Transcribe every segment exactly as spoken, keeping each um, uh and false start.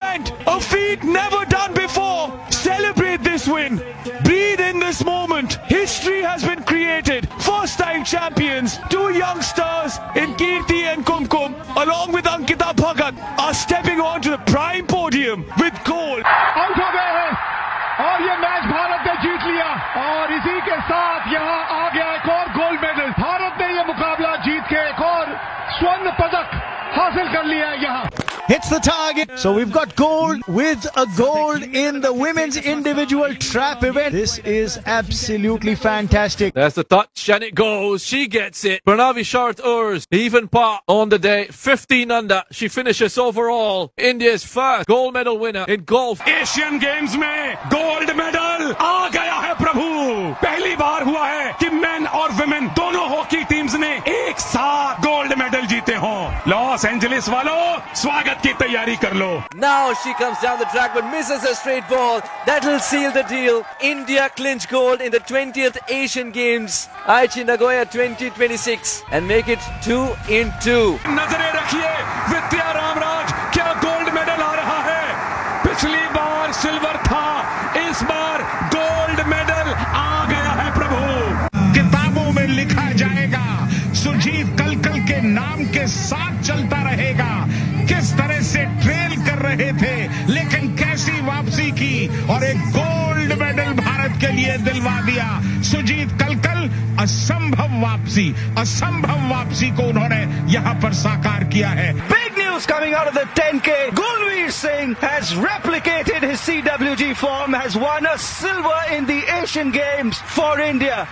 event, a feat never done before. Celebrate this win. Breathe in this moment. History has been created. First time champions, two young stars in Kirti and Kumkum, along with Ankita Bhagat, are stepping onto the prime podium with gold. Out हो गए हैं और ये match Bharat ने जीत लिया और इसी के साथ यहाँ आ गया एक और गोल्ड मेडल। भारत ने ये मुकाबला जीत के एक और स्वर्ण पदक हासिल कर लिया है यहाँ। Hits the target. So we've got gold with a gold in the women's individual trap event. This is absolutely fantastic. There's the touch and it goes. She gets it. Pranavi Shart Urs, even pot on the day. fifteen under. She finishes overall. India's first gold medal winner in golf. Asian games में gold medal आ गया है प्रभु। पहली बार हुआ है कि main और women दोनों hockey teams ने एक साथ गोल्ड मेडल जीते हों। लॉस एंजलिस वालों, स्वागत की तैयारी कर लो। Now she comes down the track but misses a straight ball. That'll seal the deal. India clinch gold in the twentieth Asian Games, Aichi Nagoya twenty twenty-six, and make it two in two. नजरे रखिए विद्या रामराज, क्या gold medal आ रहा है। पिछली बार silver था, इस बार gold medal आ गया है प्रभु। किताबों में लिखा जाएगा, सुजीत कलकल के नाम के साथ चलता रहेगा। किस तरह से ट्रेल कर रहे थे लेकिन कैसी वापसी की और एक गोल्ड मेडल भारत के लिए दिलवा दिया। सुजीत कलकल असंभव वापसी असंभव वापसी को उन्होंने यहां पर साकार किया है। Big news coming out of the ten K. Gulveer Singh has replicated his C W G form, has won a silver in the Asian Games for India.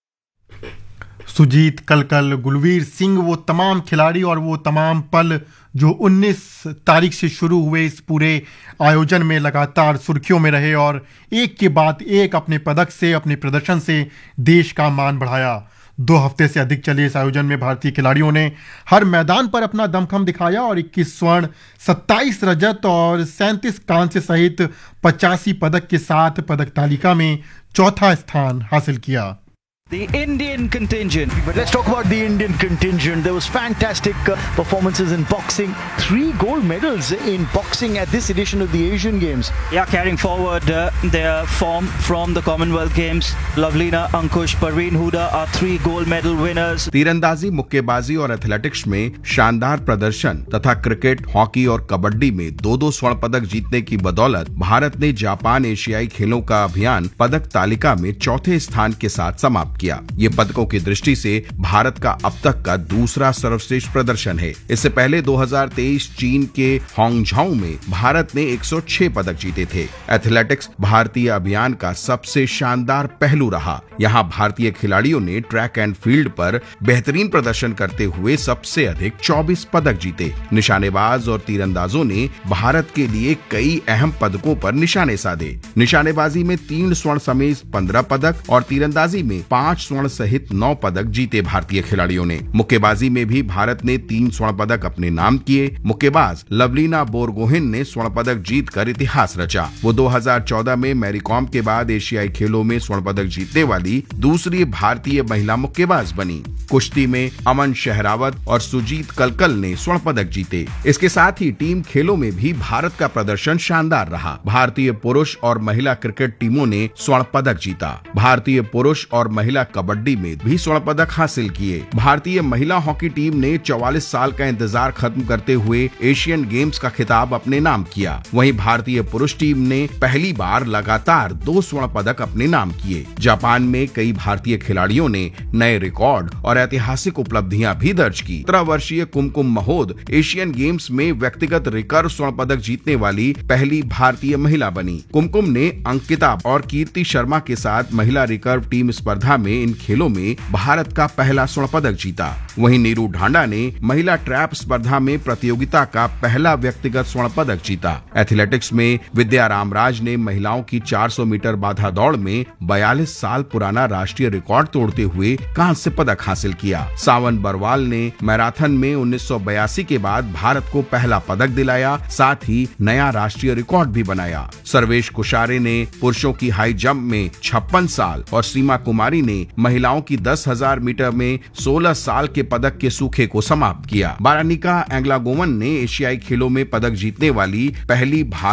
Sujit कलकल, गुलवीर सिंह, वो तमाम खिलाड़ी और वो तमाम पल जो उन्नीस तारीख से शुरू हुए इस पूरे आयोजन में लगातार सुर्खियों में रहे और एक के बाद एक अपने पदक से, अपने प्रदर्शन से देश का मान बढ़ाया। दो हफ्ते से अधिक चले इस आयोजन में भारतीय खिलाड़ियों ने हर मैदान पर अपना दमखम दिखाया और इक्कीस स्वर्ण, सत्ताईस रजत और सैंतीस कांस्य सहित पचासी पदक के साथ पदक तालिका में चौथा स्थान हासिल किया। The Indian contingent. But let's talk about the Indian contingent. There was fantastic uh, performances in boxing. Three gold medals in boxing at this edition of the Asian Games. Yeah, carrying forward uh, their form from the Commonwealth Games. Lavlina, Ankush, Parveen Huda are three gold medal winners. तीरंदाजी, मुक्केबाजी और athletics में शानदार प्रदर्शन तथा cricket, hockey और कबड्डी में दो दो स्वर्ण पदक जीतने की बदौलत भारत ने जापान एशियाई खेलों का अभियान पदक तालिका में चौथे स्थान के साथ समाप्त किया। ये पदकों की दृष्टि से भारत का अब तक का दूसरा सर्वश्रेष्ठ प्रदर्शन है। इससे पहले दो हज़ार तेईस चीन के हांगझाऊ में भारत ने एक सौ छह पदक जीते थे। एथलेटिक्स भारतीय अभियान का सबसे शानदार पहलू रहा। यहाँ भारतीय खिलाड़ियों ने ट्रैक एंड फील्ड पर बेहतरीन प्रदर्शन करते हुए सबसे अधिक चौबीस पदक जीते। निशानेबाज और तीरंदाजों ने भारत के लिए कई अहम पदकों पर निशाने साधे। निशानेबाजी में तीन स्वर्ण समेत पंद्रह पदक और तीरंदाजी में पांच स्वर्ण सहित नौ पदक जीते भारतीय खिलाड़ियों ने। मुक्केबाजी में भी भारत ने तीन स्वर्ण पदक अपने नाम किए। मुक्केबाज लवलीना बोरगोहेन ने स्वर्ण पदक जीतकर इतिहास रचा। वो दो हज़ार चौदह में मैरी कॉम के बाद एशियाई खेलों में स्वर्ण पदक जीतने वाली दूसरी भारतीय महिला मुक्केबाज बनी। कुश्ती में अमन शहरावत और सुजीत कलकल ने स्वर्ण पदक जीते। इसके साथ ही टीम खेलों में भी भारत का प्रदर्शन शानदार रहा। भारतीय पुरुष और महिला क्रिकेट टीमों ने स्वर्ण पदक जीता। भारतीय पुरुष और महिला कबड्डी में भी स्वर्ण पदक हासिल किए। भारतीय महिला हॉकी टीम ने चौवालीस साल का इंतजार खत्म करते हुए एशियन गेम्स का खिताब अपने नाम किया। वहीं भारतीय पुरुष टीम ने पहली बार लगातार दो स्वर्ण पदक अपने नाम किए। जापान में कई भारतीय खिलाड़ियों ने नए रिकॉर्ड और ऐतिहासिक उपलब्धियां भी दर्ज की। सत्रह वर्षीय कुमकुम महोद एशियन गेम्स में व्यक्तिगत रिकर्व स्वर्ण पदक जीतने वाली पहली भारतीय महिला बनी। कुमकुम ने अंकिता और कीर्ति शर्मा के साथ महिला रिकर्व टीम स्पर्धा में इन खेलों में भारत का पहला स्वर्ण पदक जीता। वहीं नीरू ढांडा ने महिला ट्रैप स्पर्धा में प्रतियोगिता का पहला व्यक्तिगत स्वर्ण पदक जीता। एथलेटिक्स में विद्या रामराज ने महिलाओं की चार सौ मीटर बाधा दौड़ में बयालीस साल पुराना राष्ट्रीय रिकॉर्ड तोड़ते हुए कांस्य पदक हासिल किया। सावन बरवाल ने मैराथन में उन्नीस सौ बयासी के बाद भारत को पहला पदक दिलाया, साथ ही नया राष्ट्रीय रिकॉर्ड भी बनाया। सर्वेश कुशारे ने पुरुषों की हाई जंप में छप्पन साल और सीमा कुमारी ने महिलाओं की दस हजार मीटर में सोलह साल के पदक के सूखे को समाप्त किया। बारानिका एंग्लागोवन ने एशियाई खेलों में पदक जीतने वाली पहली